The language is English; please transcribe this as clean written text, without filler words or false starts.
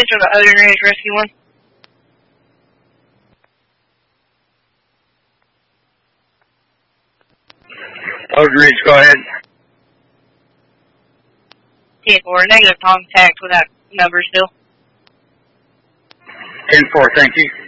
Ridge or the Odin Ridge Rescue 1? Odin Ridge, go ahead. 10-4, negative contact with that number still. 10-4, thank you.